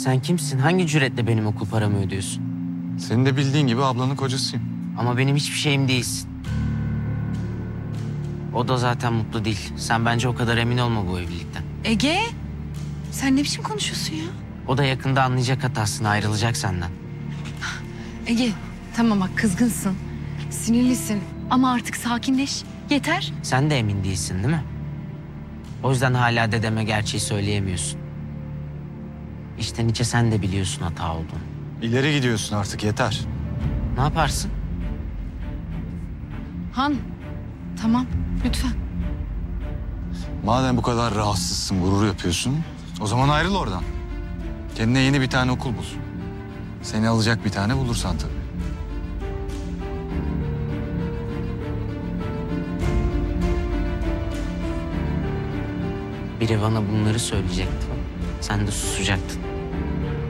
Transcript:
Sen kimsin? Hangi cüretle benim okul paramı ödüyorsun? Senin de bildiğin gibi ablanın kocasıyım. Ama benim hiçbir şeyim değilsin. O da zaten mutlu değil. Sen bence o kadar emin olma bu evlilikten. Ege, sen ne biçim konuşuyorsun ya? O da yakında anlayacak hatasını, ayrılacak senden. Ege, tamam bak kızgınsın, sinirlisin ama artık sakinleş. Yeter. Sen de emin değilsin değil mi? O yüzden hala dedeme gerçeği söyleyemiyorsun. İçten içe sen de biliyorsun hata olduğunu. İleri gidiyorsun artık, yeter. Ne yaparsın? Han, tamam lütfen. Madem bu kadar rahatsızsın, gurur yapıyorsun, o zaman ayrıl oradan. Kendine yeni bir tane okul bul. Seni alacak bir tane bulursan tabii. Biri bana bunları söyleyecekti. Sen de susacaktın.